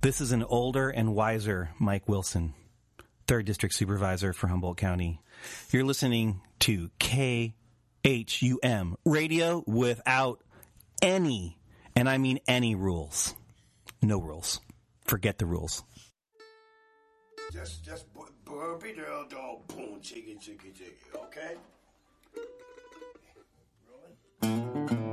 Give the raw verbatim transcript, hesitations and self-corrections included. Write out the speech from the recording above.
This is an older and wiser Mike Wilson, third District Supervisor for Humboldt County. You're listening to K H U M, radio without any, and I mean any rules. No rules. Forget the rules. Just, just burpee down, dog, boom, chiggy, chiggy, chiggy, okay? Rolling.